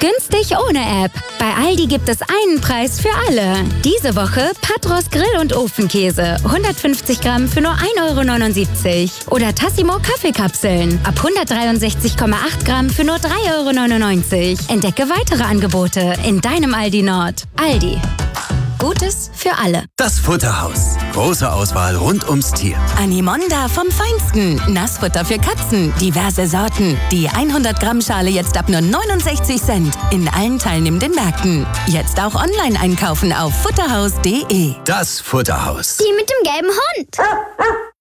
Günstig ohne App. Bei Aldi gibt es einen Preis für alle. Diese Woche Patros Grill- und Ofenkäse. 150 Gramm für nur 1,79 €. Oder Tassimo Kaffeekapseln. Ab 163,8 Gramm für nur 3,99 €. Entdecke weitere Angebote in deinem Aldi Nord. Aldi. Gutes für alle. Das Futterhaus. Große Auswahl rund ums Tier. Animonda vom Feinsten. Nassfutter für Katzen. Diverse Sorten. Die 100 Gramm Schale jetzt ab nur 69 Cent. In allen teilnehmenden Märkten. Jetzt auch online einkaufen auf futterhaus.de. Das Futterhaus. Die mit dem gelben Hund.